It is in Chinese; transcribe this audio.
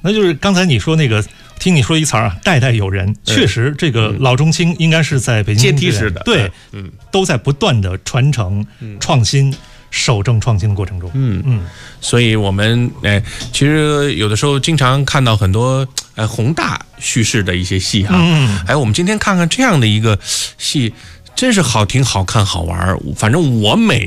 那就是刚才你说那个，听你说一词儿啊，代代有人，确实这个老中青应该是在北京阶梯式的， 对，都在不断的传承、创新、守正创新的过程中， 所以我们其实有的时候经常看到很多宏大叙事的一些戏啊，我们今天看看这样的一个戏，真是好听、好看、好玩。反正我每